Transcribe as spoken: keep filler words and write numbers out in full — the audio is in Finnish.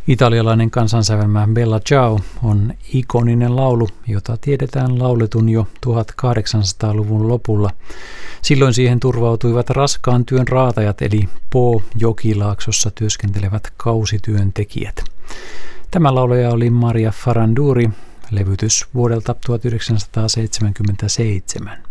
Italialainen kansansävelmä Bella Ciao on ikoninen laulu, jota tiedetään lauletun jo tuhatkahdeksansataaluvun lopulla. Silloin siihen turvautuivat raskaan työn raatajat eli Po-jokilaaksossa työskentelevät kausityöntekijät. Tämä laulaja oli Maria Faranduri, levytys vuodelta tuhatyhdeksänsataaseitsemänkymmentäseitsemän.